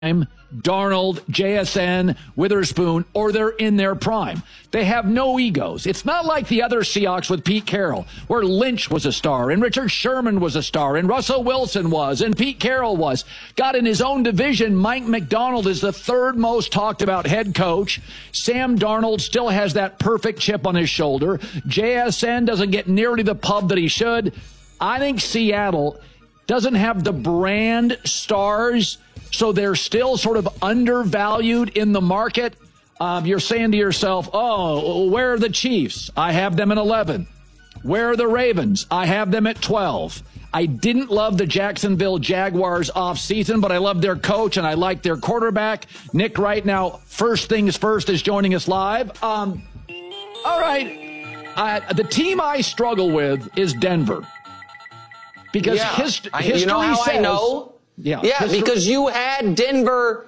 Darnold, JSN, Witherspoon, or they're in their prime. They have no egos. It's not like the other Seahawks with Pete Carroll, where Lynch was a star, and Richard Sherman was a star, and Russell Wilson was, and Pete Carroll was. God, in his own division, Mike McDonald is the third most talked about head coach. Sam Darnold still has that perfect chip on his shoulder. JSN doesn't get nearly the pub that he should. I think Seattle doesn't have the brand stars, so they're still sort of undervalued in the market. You're saying to yourself, oh, where are the Chiefs? I have them at 11. Where are the Ravens? I have them at 12. I didn't love the Jacksonville Jaguars offseason, but I love their coach and I like their quarterback. Nick right now, first things first, is joining us live. All right. The team I struggle with is Denver. Because history you know how says, I know? Because you had Denver.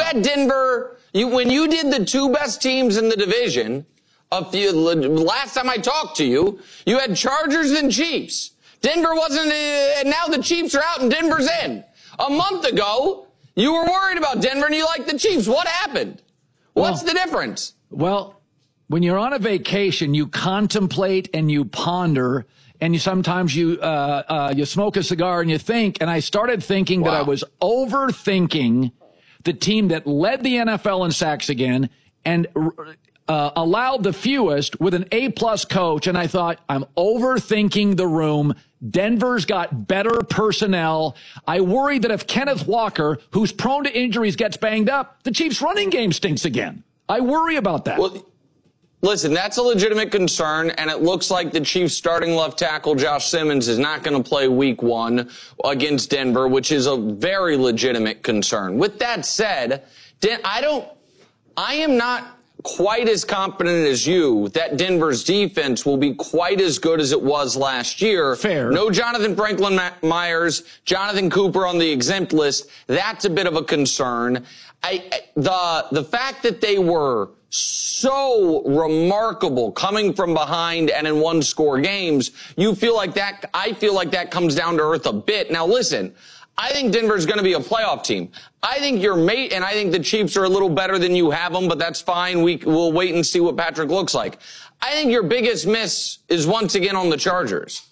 When you did the two best teams in the division, last time I talked to you, you had Chargers and Chiefs. Denver wasn't, and now the Chiefs are out and Denver's in. A month ago, you were worried about Denver and you liked the Chiefs. What happened? What's the difference? Well, when you're on a vacation, you contemplate and you ponder. And sometimes you smoke a cigar and you think, and I started thinking that I was overthinking the team that led the NFL in sacks again and allowed the fewest with an A-plus coach. And I thought, I'm overthinking the room. Denver's got better personnel. I worry that if Kenneth Walker, who's prone to injuries, gets banged up, the Chiefs' running game stinks again. I worry about that. Well, listen, that's a legitimate concern, and it looks like the Chiefs' starting left tackle, Josh Simmons, is not going to play week 1 against Denver, which is a very legitimate concern. With that said, I am not quite as confident as you that Denver's defense will be quite as good as it was last year. Fair. No Jonathan Franklin Myers, Jonathan Cooper on the exempt list. That's a bit of a concern. The fact that they were so remarkable coming from behind and in one-score games, I feel like that comes down to earth a bit. Now listen, I think Denver's going to be a playoff team. I think and I think the Chiefs are a little better than you have them, but that's fine. We'll wait and see what Patrick looks like. I think your biggest miss is once again on the Chargers.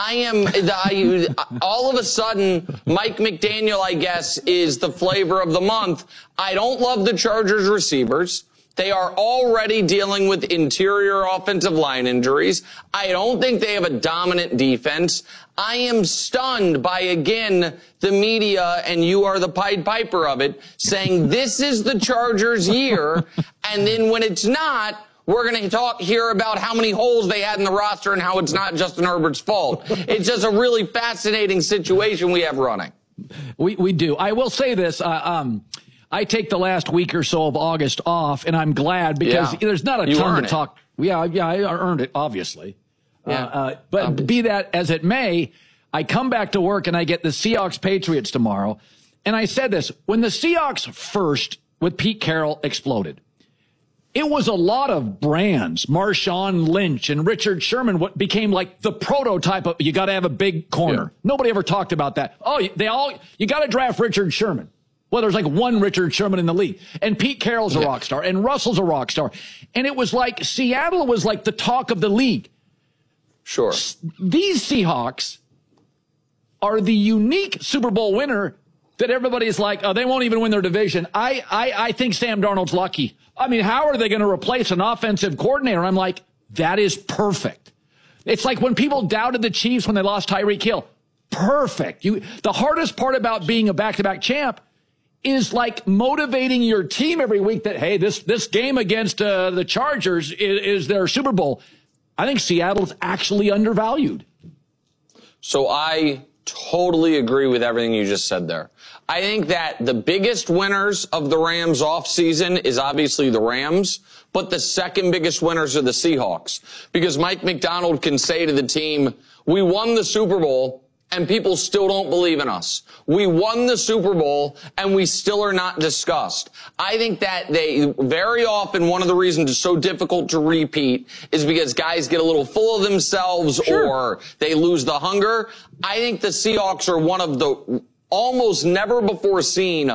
All of a sudden, Mike McDaniel, I guess, is the flavor of the month. I don't love the Chargers receivers. They are already dealing with interior offensive line injuries. I don't think they have a dominant defense. I am stunned by, again, the media, and you are the Pied Piper of it, saying this is the Chargers' year, and then when it's not, we're going to hear about how many holes they had in the roster and how it's not Justin Herbert's fault. It's just a really fascinating situation we have running. We do. I will say this. I take the last week or so of August off, and I'm glad because there's not a ton to talk. Yeah, I earned it, obviously. But be that as it may, I come back to work and I get the Seahawks-Patriots tomorrow. And I said this, when the Seahawks first, with Pete Carroll, exploded, it was a lot of brands, Marshawn Lynch and Richard Sherman, what became like the prototype of, you got to have a big corner. Yeah. Nobody ever talked about that. Oh, you got to draft Richard Sherman. Well, there's like one Richard Sherman in the league. And Pete Carroll's a rock star, and Russell's a rock star. And it was like Seattle was like the talk of the league. Sure. These Seahawks are the unique Super Bowl winner that everybody's like, oh, they won't even win their division. I think Sam Darnold's lucky. I mean, how are they going to replace an offensive coordinator? I'm like, that is perfect. It's like when people doubted the Chiefs when they lost Tyreek Hill. Perfect. The hardest part about being a back-to-back champ is like motivating your team every week that, hey, this game against the Chargers is their Super Bowl. I think Seattle's actually undervalued. So I totally agree with everything you just said there. I think that the biggest winners of the Rams offseason is obviously the Rams, but the second biggest winners are the Seahawks. Because Mike McDonald can say to the team, we won the Super Bowl, and people still don't believe in us. We won the Super Bowl, and we still are not discussed. I think that they very often, one of the reasons it's so difficult to repeat is because guys get a little full of themselves or they lose the hunger. I think the Seahawks are one of the almost never before seen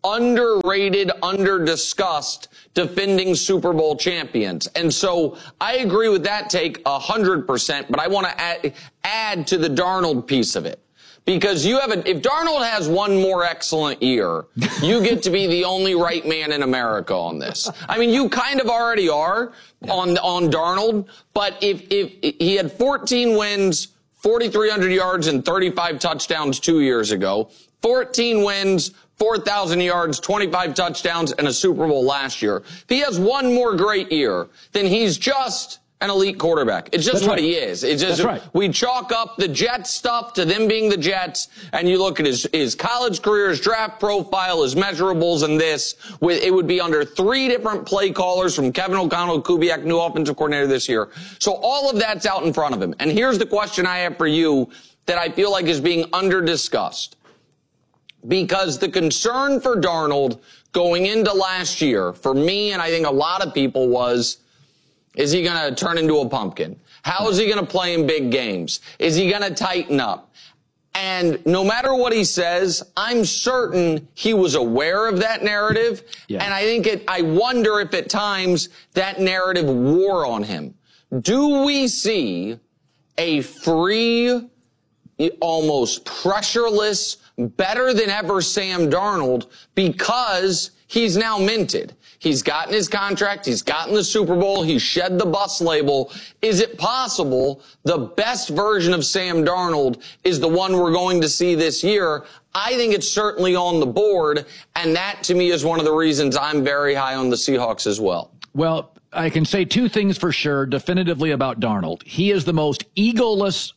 underrated, under-discussed defending Super Bowl champions. And so I agree with that take 100%, but I want to add to the Darnold piece of it. Because if Darnold has one more excellent year, you get to be the only right man in America on this. I mean, you kind of already are on Darnold, but if he had 14 wins, 4,300 yards, and 35 touchdowns 2 years ago, 14 wins, 4,000 yards, 25 touchdowns, and a Super Bowl last year. If he has one more great year, then he's just an elite quarterback. It's just what he is. It's just, we chalk up the Jets stuff to them being the Jets, and you look at his college career, his draft profile, his measurables, and it would be under 3 different play callers, from Kevin O'Connell to Kubiak, new offensive coordinator this year. So all of that's out in front of him. And here's the question I have for you that I feel like is being under-discussed. Because the concern for Darnold going into last year, for me and I think a lot of people, was, is he going to turn into a pumpkin? How is he going to play in big games? Is he going to tighten up? And no matter what he says, I'm certain he was aware of that narrative. Yeah. And I wonder if at times that narrative wore on him. Do we see a free, almost pressureless, better than ever Sam Darnold because he's now minted? He's gotten his contract. He's gotten the Super Bowl. He's shed the bus label. Is it possible the best version of Sam Darnold is the one we're going to see this year? I think it's certainly on the board, and that to me is one of the reasons I'm very high on the Seahawks as well. Well, I can say 2 things for sure definitively about Darnold. He is the most egoless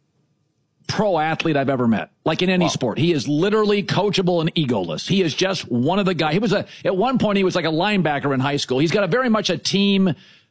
pro athlete I've ever met, like in any sport. He is literally coachable and egoless. He is just one of the guys. At one point, he was like a linebacker in high school. He's got very much a team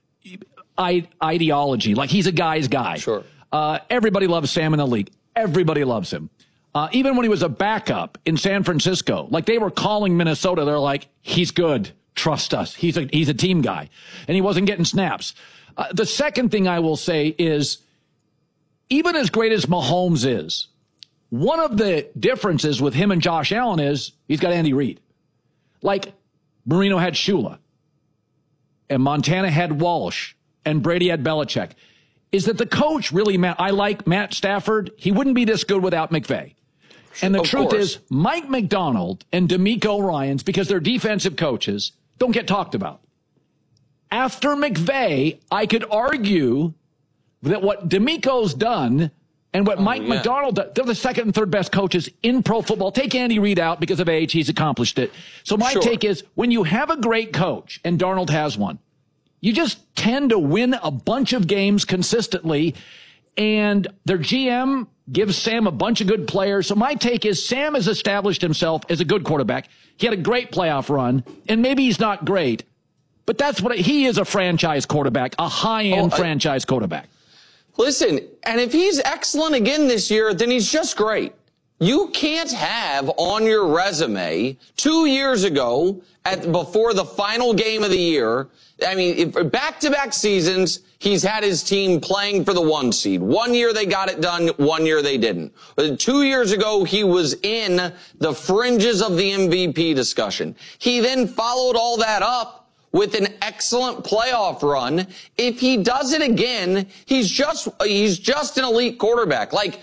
ideology. Like, he's a guy's guy. Sure. Everybody loves Sam in the league. Everybody loves him. Even when he was a backup in San Francisco, like, they were calling Minnesota. They're like, he's good. Trust us. He's a team guy. And he wasn't getting snaps. The second thing I will say is, even as great as Mahomes is, one of the differences with him and Josh Allen is he's got Andy Reid. Like, Marino had Shula, and Montana had Walsh, and Brady had Belichick. Is that the coach really, I like Matt Stafford. He wouldn't be this good without McVay. And the truth is, Mike McDonald and DeMeco Ryans, because they're defensive coaches, don't get talked about. After McVay, I could argue that what DeMeco's done and what Mike McDonald does, they're the second and third best coaches in pro football. Take Andy Reid out because of age. He's accomplished it. So my take is, when you have a great coach, and Darnold has one, you just tend to win a bunch of games consistently, and their GM gives Sam a bunch of good players. So my take is, Sam has established himself as a good quarterback. He had a great playoff run, and maybe he's not great, but that's what he is, a franchise quarterback, a high-end franchise quarterback. Listen, and if he's excellent again this year, then he's just great. You can't have on your resume 2 years ago, before the final game of the year, I mean, back-to-back seasons, he's had his team playing for the 1 seed. 1 year they got it done, 1 year they didn't. 2 years ago, he was in the fringes of the MVP discussion. He then followed all that up with an excellent playoff run. If he does it again, he's just an elite quarterback. Like,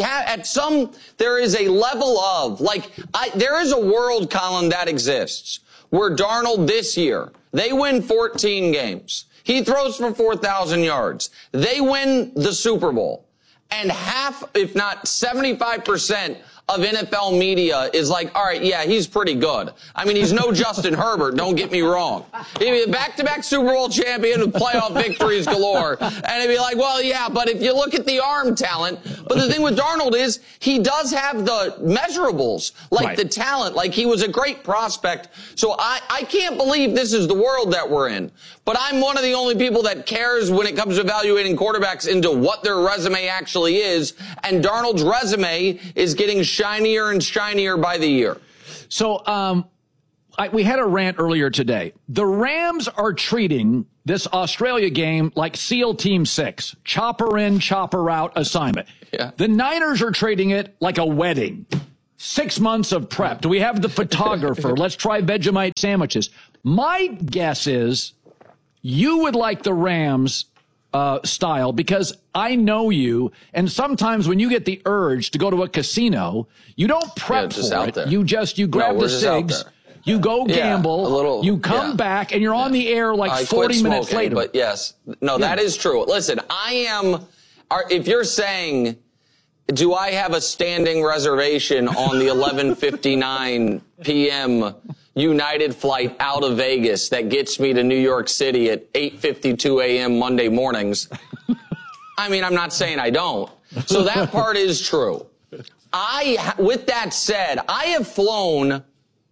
there is a level of, there is a world, Colin, that exists where Darnold this year, they win 14 games. He throws for 4,000 yards. They win the Super Bowl. And half, if not 75%, of NFL media is like, all right, yeah, he's pretty good. I mean, he's no Justin Herbert, don't get me wrong. He'd be a back-to-back Super Bowl champion with playoff victories galore. And it'd be like, well, yeah, but if you look at the arm talent, but the thing with Darnold is he does have the measurables, like the talent, like he was a great prospect. So I can't believe this is the world that we're in. But I'm one of the only people that cares when it comes to evaluating quarterbacks into what their resume actually is. And Darnold's resume is getting shinier and shinier by the year. So we had a rant earlier today. The Rams are treating this Australia game like SEAL Team 6, chopper in, chopper out assignment. Yeah. The Niners are treating it like a wedding. 6 months of prep? Do we have the photographer? Let's try Vegemite sandwiches. My guess is you would like the Rams style, because I know you, and sometimes when you get the urge to go to a casino, you don't prep for it. There. You grab the cigs, you go gamble, you come back, and you're on the air like 40 minutes later. But yes, no, that is true. Listen, if you're saying, do I have a standing reservation on the 11:59 p.m. United flight out of Vegas that gets me to New York City at 8:52 a.m. Monday mornings? I mean, I'm not saying I don't. So that part is true. With that said, I have flown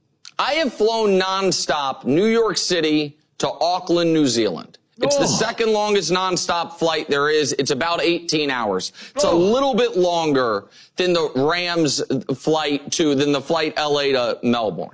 nonstop New York City to Auckland, New Zealand. It's the second longest nonstop flight there is. It's about 18 hours. It's a little bit longer than the Rams flight than the flight LA to Melbourne.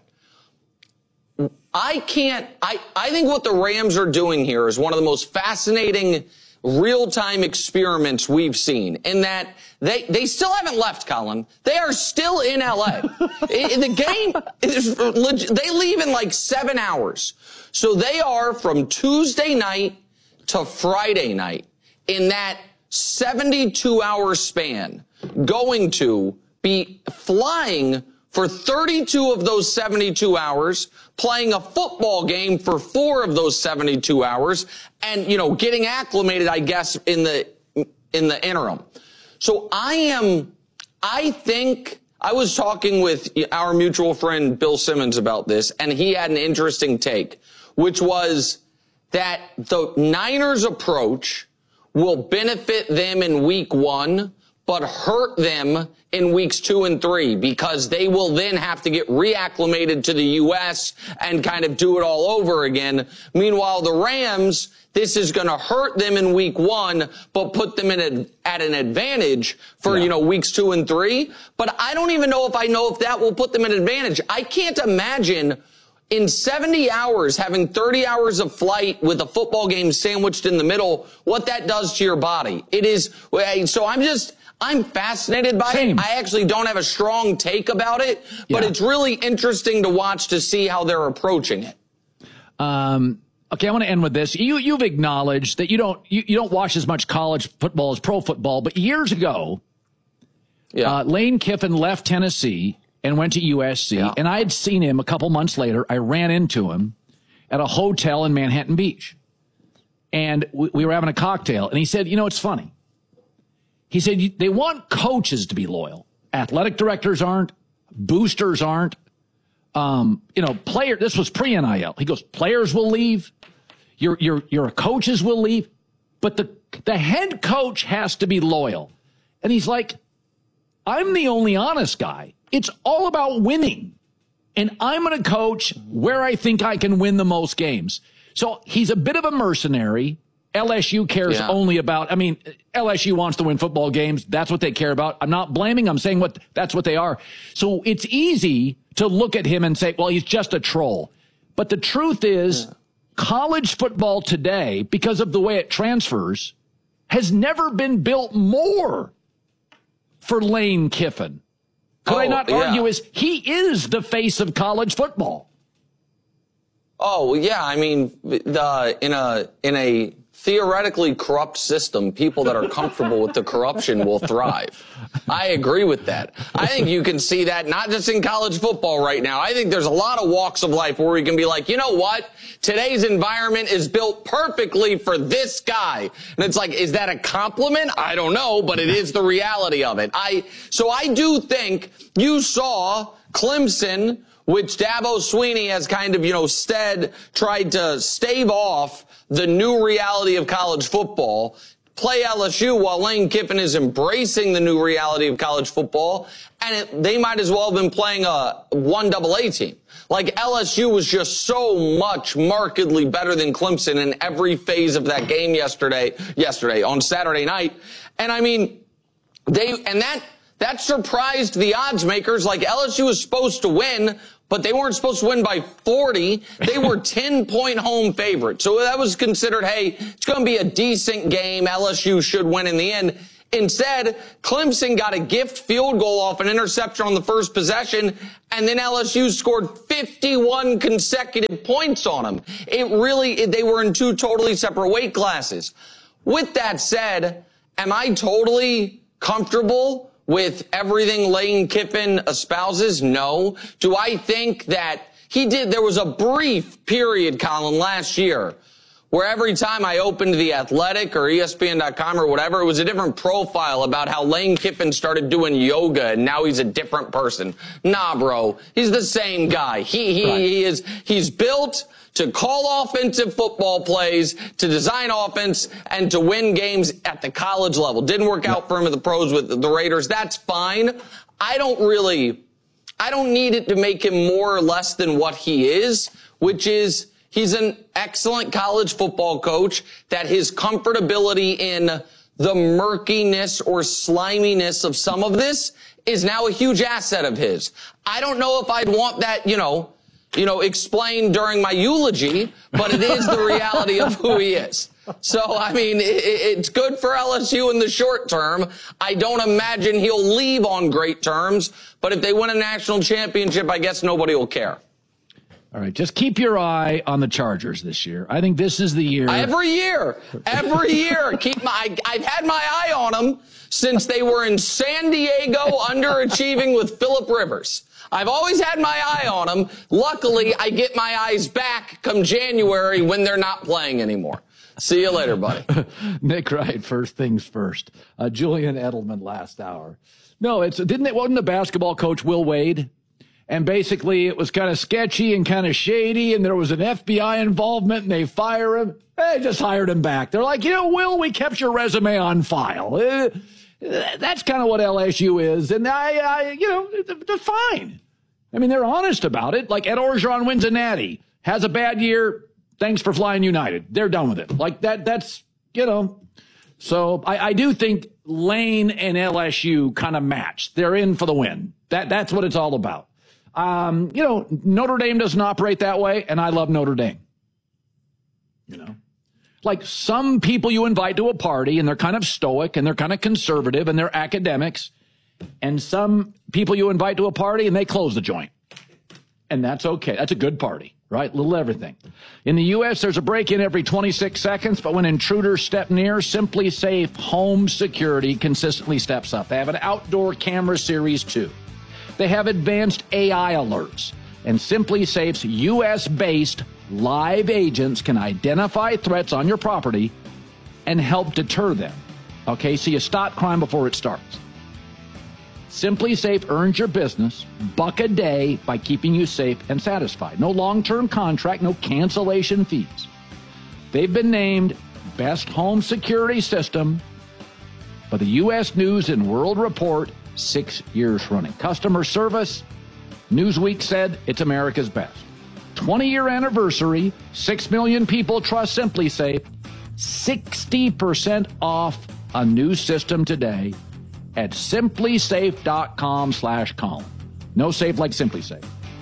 I think what the Rams are doing here is one of the most fascinating real-time experiments we've seen, in that they still haven't left, Colin. They are still in LA. The game, they leave in like 7 hours. So they are from Tuesday night to Friday night, in that 72-hour span, going to be flying for 32 of those 72 hours, playing a football game for 4 of those 72 hours, and, getting acclimated, I guess, in the interim. So I think I was talking with our mutual friend Bill Simmons about this, and he had an interesting take, which was that the Niners approach will benefit them in week 1, but hurt them in weeks 2 and 3, because they will then have to get reacclimated to the U.S. and kind of do it all over again. Meanwhile, the Rams, this is going to hurt them in week 1, but put them at an advantage for, weeks 2 and 3. But I don't even know if that will put them at an advantage. I can't imagine in 70 hours having 30 hours of flight with a football game sandwiched in the middle, what that does to your body. It is, so I'm fascinated by it. I actually don't have a strong take about it, but it's really interesting to watch to see how they're approaching it. Okay, I want to end with this. You've acknowledged that you don't watch as much college football as pro football, but years ago, Lane Kiffin left Tennessee and went to USC, and I had seen him a couple months later. I ran into him at a hotel in Manhattan Beach, and we were having a cocktail, and he said, it's funny. He said, they want coaches to be loyal. Athletic directors aren't. Boosters aren't. This was pre-NIL. He goes, players will leave. Your coaches will leave. But the head coach has to be loyal. And he's like, I'm the only honest guy. It's all about winning. And I'm going to coach where I think I can win the most games. So he's a bit of a mercenary. LSU cares only about, LSU wants to win football games. That's what they care about. I'm not blaming. I'm saying that's what they are. So it's easy to look at him and say, well, he's just a troll. But the truth is, college football today, because of the way it transfers, has never been built more for Lane Kiffin. Could I not argue he is the face of college football? Oh, yeah. In a theoretically corrupt system, people that are comfortable with the corruption will thrive. I agree with that. I think you can see that not just in college football right now. I think there's a lot of walks of life where we can be like, you know what? Today's environment is built perfectly for this guy. And it's like, is that a compliment? I don't know, but it is the reality of it. So I do think you saw Clemson, which Dabo Swinney has kind of, tried to stave off the new reality of college football, play LSU while Lane Kiffin is embracing the new reality of college football, and they might as well have been playing a 1AA team. Like, LSU was just so much markedly better than Clemson in every phase of that game yesterday on Saturday night. And that surprised the odds makers. Like, LSU was supposed to win, but they weren't supposed to win by 40. They were 10-point home favorites. So that was considered, hey, it's going to be a decent game. LSU should win in the end. Instead, Clemson got a gift field goal off an interception on the first possession, and then LSU scored 51 consecutive points on them. They were in two totally separate weight classes. With that said, am I totally comfortable with everything Lane Kiffin espouses? No. Do I think that there was a brief period, Colin, last year where every time I opened The Athletic or ESPN.com or whatever, it was a different profile about how Lane Kiffin started doing yoga and now he's a different person. Nah, bro. He's the same guy. He's built to call offensive football plays, to design offense, and to win games at the college level. Didn't work out for him at the pros with the Raiders. That's fine. I don't need it to make him more or less than what he is, which is he's an excellent college football coach that his comfortability in the murkiness or sliminess of some of this is now a huge asset of his. I don't know if I'd want that, explained during my eulogy, but it is the reality of who he is. So, I mean, it's good for LSU in the short term. I don't imagine he'll leave on great terms, but if they win a national championship, I guess nobody will care. All right, just keep your eye on the Chargers this year. I think this is the year. Every year. I've had my eye on them since they were in San Diego underachieving with Phillip Rivers. I've always had my eye on them. Luckily, I get my eyes back come January when they're not playing anymore. See you later, buddy. Nick Wright, first things first. Julian Edelman last hour. No, wasn't the basketball coach Will Wade? And basically, it was kind of sketchy and kind of shady, and there was an FBI involvement, and they fire him. They just hired him back. They're like, Will, we kept your resume on file. That's kind of what LSU is, and they're fine. I mean, they're honest about it. Like Ed Orgeron wins a natty, has a bad year. Thanks for flying United. They're done with it. Like that's. So I do think Lane and LSU kind of match. They're in for the win. That's what it's all about. Notre Dame doesn't operate that way, and I love Notre Dame. Like some people you invite to a party, and they're kind of stoic, and they're kind of conservative, and they're academics. And some people you invite to a party, and they close the joint. And that's okay. That's a good party, right? Little everything. In the U.S., there's a break-in every 26 seconds, but when intruders step near, Simply Safe Home Security consistently steps up. They have an outdoor camera series, too. They have advanced AI alerts, and Simply Safe's U.S.-based live agents can identify threats on your property and help deter them. Okay, so you stop crime before it starts. Simply Safe earns your business $1 a day by keeping you safe and satisfied. No long-term contract, no cancellation fees. They've been named Best Home Security System by the U.S. News and World Report 6 years running. Customer service, Newsweek said it's America's best. 20-year anniversary, 6 million people trust Simply Safe. 60% off a new system today at simplysafe.com/Colin. No safe like Simply Safe.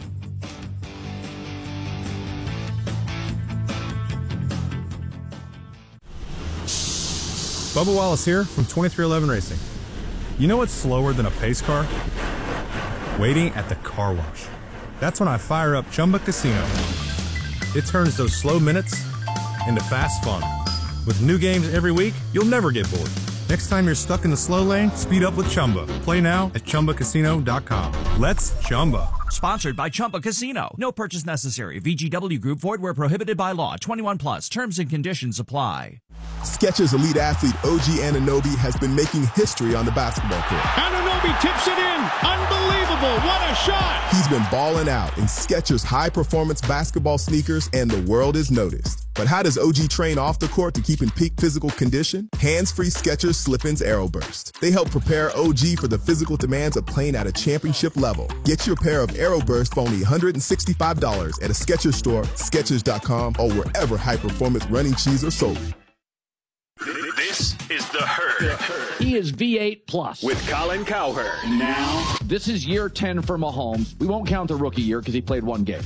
Bubba Wallace here from 2311 Racing. You know what's slower than a pace car? Waiting at the car wash. That's when I fire up Chumba Casino. It turns those slow minutes into fast fun. With new games every week, you'll never get bored. Next time you're stuck in the slow lane, speed up with Chumba. Play now at ChumbaCasino.com. Let's Chumba. Sponsored by Chumba Casino. No purchase necessary. VGW Group. Void where prohibited by law. 21 plus. Terms and conditions apply. Skechers elite athlete OG Anunoby has been making history on the basketball court. Anunoby tips it in. Unbelievable. What a shot. He's been balling out in Skechers high-performance basketball sneakers, and the world is noticed. But how does OG train off the court to keep in peak physical condition? Hands-free Skechers Slip-ins AeroBurst. They help prepare OG for the physical demands of playing at a championship level. Get your pair of AeroBurst for only $165 at a Skechers store, Skechers.com, or wherever high-performance running shoes are sold. This is The Herd. He is V8 Plus. With Colin Cowherd. Now. This is year 10 for Mahomes. We won't count the rookie year because he played one game.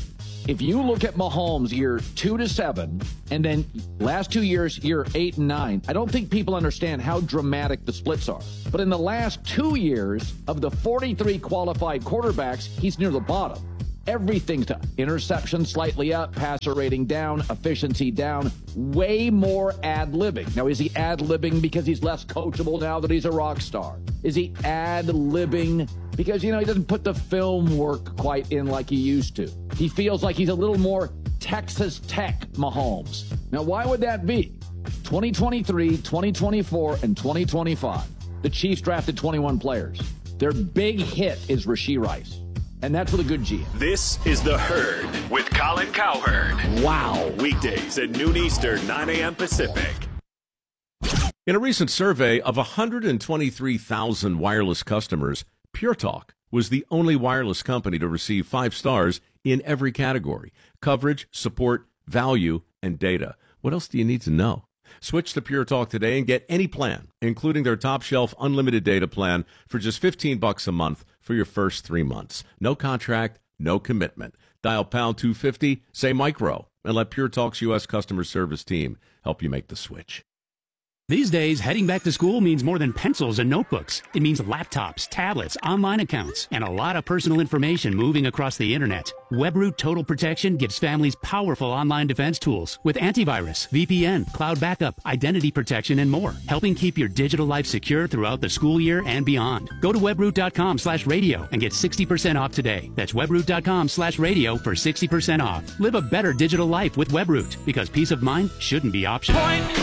if you look at Mahomes year 2 to 7, and then last 2 years, year 8 and 9, I don't think people understand how dramatic the splits are. But in the last 2 years, of the 43 qualified quarterbacks, he's near the bottom. Everything's to interception slightly up, passer rating down, efficiency down, way more ad-libbing. Now, is he ad-libbing because he's less coachable now that he's a rock star? Is he ad-libbing because, he doesn't put the film work quite in like he used to? He feels like he's a little more Texas Tech Mahomes. Now, why would that be? 2023, 2024, and 2025. The Chiefs drafted 21 players. Their big hit is Rashee Rice. And that's with a good GM. This is The Herd with Colin Cowherd. Wow. Weekdays at noon Eastern, 9 a.m. Pacific. In a recent survey of 123,000 wireless customers, Pure Talk was the only wireless company to receive 5 stars in every category: coverage, support, value, and data. What else do you need to know? Switch to Pure Talk today and get any plan, including their top shelf unlimited data plan, for just $15 a month for your first 3 months. No contract, no commitment. Dial pound 250, say micro, and let Pure Talk's U.S. customer service team help you make the switch. These days, heading back to school means more than pencils and notebooks. It means laptops, tablets, online accounts, and a lot of personal information moving across the internet. WebRoot Total Protection gives families powerful online defense tools with antivirus, VPN, cloud backup, identity protection, and more, helping keep your digital life secure throughout the school year and beyond. Go to webroot.com/radio and get 60% off today. That's webroot.com/radio for 60% off. Live a better digital life with WebRoot, because peace of mind shouldn't be optional.